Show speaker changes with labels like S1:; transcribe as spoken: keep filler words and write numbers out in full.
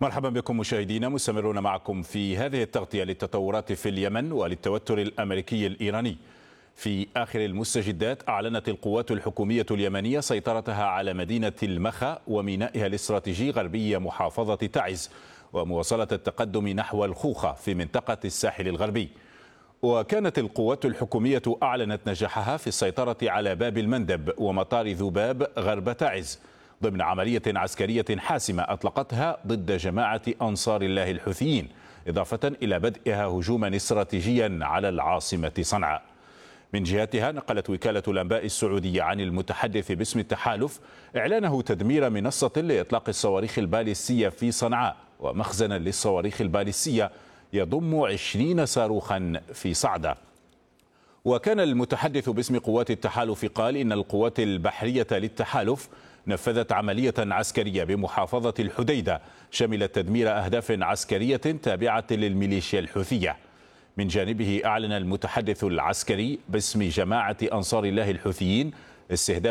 S1: مرحبا بكم مشاهدينا، مستمرون معكم في هذه التغطية للتطورات في اليمن وللتوتر الأمريكي الإيراني. في آخر المستجدات أعلنت القوات الحكومية اليمنية سيطرتها على مدينة المخا ومينائها الاستراتيجي غربي محافظة تعز، ومواصلة التقدم نحو الخوخة في منطقة الساحل الغربي. وكانت القوات الحكومية أعلنت نجاحها في السيطرة على باب المندب ومطار ذباب غرب تعز ضمن عملية عسكرية حاسمة أطلقتها ضد جماعة أنصار الله الحوثيين، إضافة إلى بدئها هجوما استراتيجيا على العاصمة صنعاء. من جهتها نقلت وكالة الأنباء السعودية عن المتحدث باسم التحالف إعلانه تدمير منصة لإطلاق الصواريخ الباليستية في صنعاء ومخزنا للصواريخ الباليستية يضم عشرين صاروخا في صعدة. وكان المتحدث باسم قوات التحالف قال إن القوات البحرية للتحالف نفذت عملية عسكرية بمحافظة الحديدة شملت تدمير أهداف عسكرية تابعة للميليشيا الحوثية. من جانبه أعلن المتحدث العسكري باسم جماعة أنصار الله الحوثيين استهداف